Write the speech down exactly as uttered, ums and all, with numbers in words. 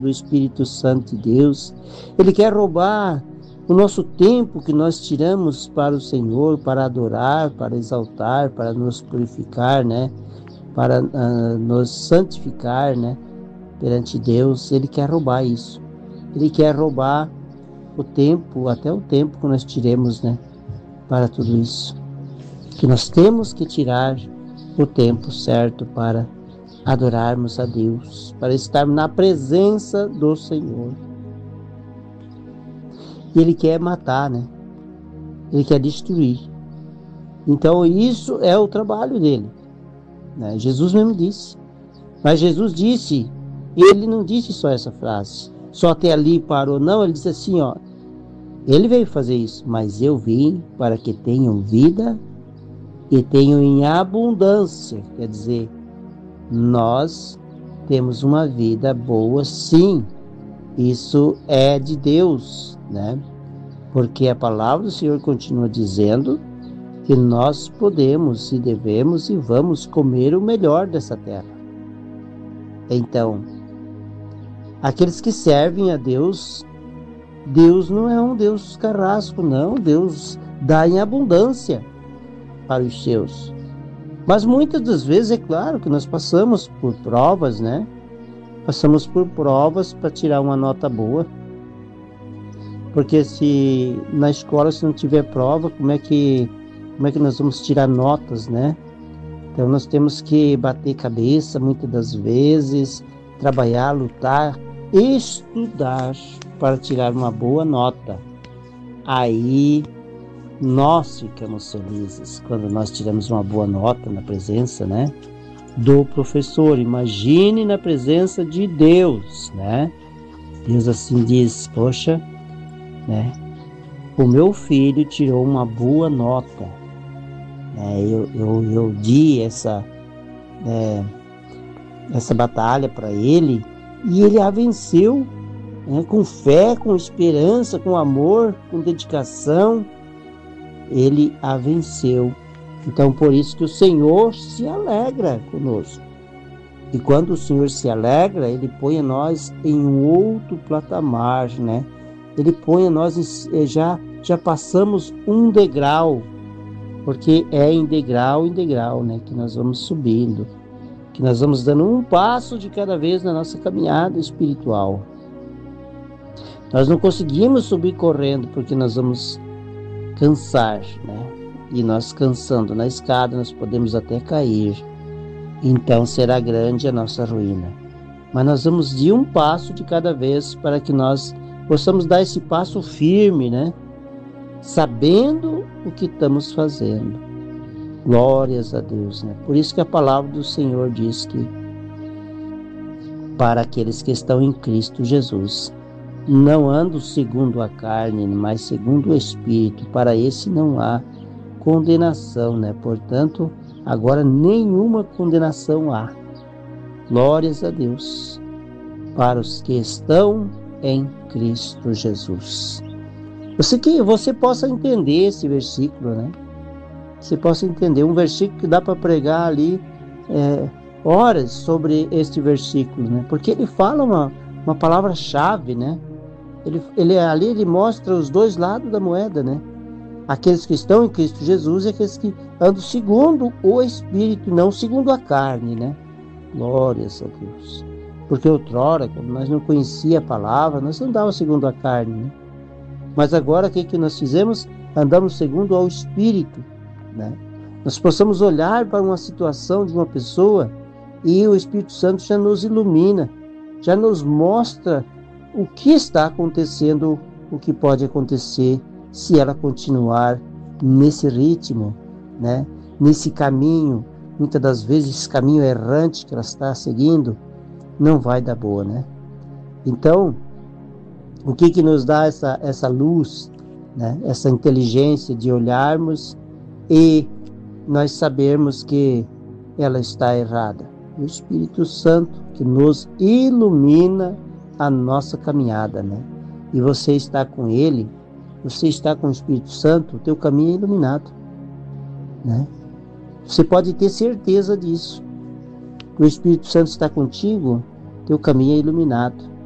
do Espírito Santo de Deus. Ele quer roubar o nosso tempo que nós tiramos para o Senhor, para adorar, para exaltar, para nos purificar, né? Para uh, nos santificar, né? Perante Deus. Ele quer roubar isso. Ele quer roubar o tempo, até o tempo que nós tiremos, né? Para tudo isso. Que nós temos que tirar o tempo certo para adorarmos a Deus, para estarmos na presença do Senhor. E Ele quer matar, né? Ele quer destruir. Então isso é o trabalho dele, né? Jesus mesmo disse. Mas Jesus disse, e Ele não disse só essa frase, só até ali parou, não. Ele disse assim, ó, Ele veio fazer isso, mas eu vim para que tenham vida e tenham em abundância. Quer dizer, nós temos uma vida boa, sim. Isso é de Deus, né? Porque a palavra do Senhor continua dizendo que nós podemos e devemos e vamos comer o melhor dessa terra. Então, aqueles que servem a Deus, Deus não é um Deus carrasco, não. Deus dá em abundância para os seus. Mas muitas das vezes, é claro que nós passamos por provas, né? Passamos por provas para tirar uma nota boa. Porque se na escola, se não tiver prova, como é que, como é que nós vamos tirar notas, né? Então nós temos que bater cabeça muitas das vezes, trabalhar, lutar, estudar para tirar uma boa nota. Aí nós ficamos felizes quando nós tiramos uma boa nota na presença, né, do professor. Imagine na presença de Deus, né? Deus assim diz, poxa, né, o meu filho tirou uma boa nota, né? eu, eu, eu di essa, é, essa batalha para ele e ele a venceu, né, com fé, com esperança, com amor, com dedicação. Ele a venceu. Então, por isso que o Senhor se alegra conosco. E quando o Senhor se alegra, Ele põe a nós em um outro patamar, né? Ele põe a nós, em, já, já passamos um degrau, porque é em degrau em degrau, né, que nós vamos subindo, que nós vamos dando um passo de cada vez na nossa caminhada espiritual. Nós não conseguimos subir correndo, porque nós vamos cansar, né? E nós cansando na escada, nós podemos até cair. Então será grande a nossa ruína. Mas nós vamos de um passo de cada vez para que nós possamos dar esse passo firme, né? Sabendo o que estamos fazendo. Glórias a Deus, né? Por isso que a palavra do Senhor diz que para aqueles que estão em Cristo Jesus, não andam segundo a carne, mas segundo o Espírito. Para esse não há condenação, né? Portanto, agora nenhuma condenação há. Glórias a Deus para os que estão em Cristo Jesus. Você que você possa entender esse versículo, né? Você possa entender um versículo que dá para pregar ali é, horas sobre este versículo, né? Porque ele fala uma, uma palavra-chave, né? Ele, ele, ali ele mostra os dois lados da moeda, né? Aqueles que estão em Cristo Jesus e aqueles que andam segundo o Espírito, não segundo a carne, né? Glórias a Deus. Porque outrora, quando nós não conhecíamos a palavra, nós andávamos segundo a carne, né? Mas agora, o que, que nós fizemos? Andamos segundo ao Espírito, né? Nós possamos olhar para uma situação de uma pessoa e o Espírito Santo já nos ilumina, já nos mostra o que está acontecendo, o que pode acontecer se ela continuar nesse ritmo, né? Nesse caminho, muitas das vezes esse caminho errante que ela está seguindo, não vai dar boa, né? Então, o que que nos dá essa, essa luz, né? Essa inteligência de olharmos e nós sabermos que ela está errada? O Espírito Santo que nos ilumina a nossa caminhada, né? E você está com Ele, você está com o Espírito Santo, o teu caminho é iluminado, né? Você pode ter certeza disso. O Espírito Santo está contigo, teu caminho é iluminado.